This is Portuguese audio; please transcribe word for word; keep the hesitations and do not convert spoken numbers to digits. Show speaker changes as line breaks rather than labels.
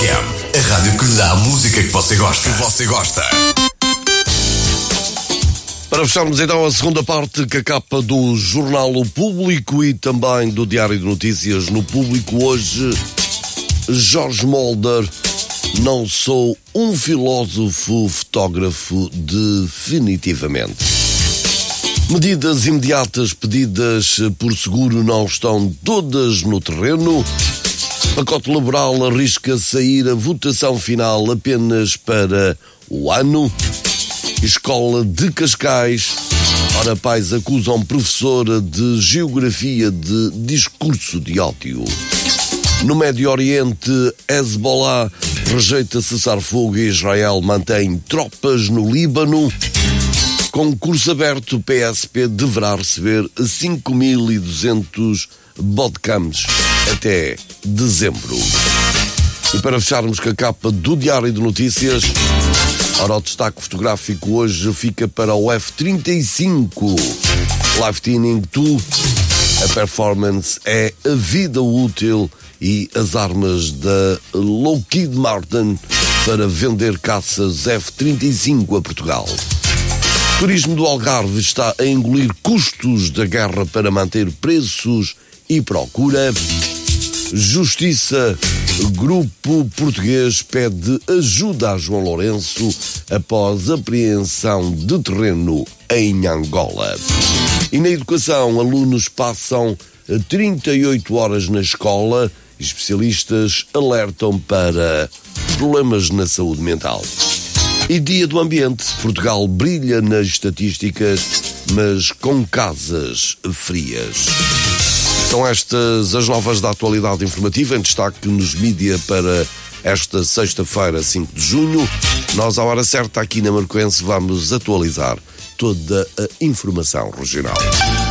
F M, a rádio que lhe dá a música que você gosta. Que você gosta.
Para fecharmos então a segunda parte, que a capa do jornal O Público e também do Diário de Notícias no Público hoje, Jorge Mulder, não sou um filósofo fotógrafo definitivamente. Medidas imediatas pedidas por seguro não estão todas no terreno. Pacote laboral arrisca sair a votação final apenas para o ano. Escola de Cascais. Ora, pais acusam professora de geografia de discurso de ódio. No Médio Oriente, Hezbollah rejeita cessar-fogo e Israel mantém tropas no Líbano. Concurso aberto, P S P deverá receber cinco mil e duzentos bodycams até dezembro. E para fecharmos com a capa do Diário de Notícias, ora, o destaque fotográfico hoje fica para o F trinta e cinco Live Tuning dois. A performance é a vida útil e as armas da Lockheed Martin para vender caças F trinta e cinco a Portugal. Turismo do Algarve está a engolir custos da guerra para manter preços e procura. Justiça, grupo português pede ajuda a João Lourenço após apreensão de terreno em Angola. E na educação, alunos passam trinta e oito horas na escola e especialistas alertam para problemas na saúde mental. E Dia do Ambiente, Portugal brilha nas estatísticas, mas com casas frias. São estas as novas da atualidade informativa em destaque nos mídia para esta sexta-feira, cinco de junho. Nós, à hora certa, aqui na Marcoense, vamos atualizar toda a informação regional.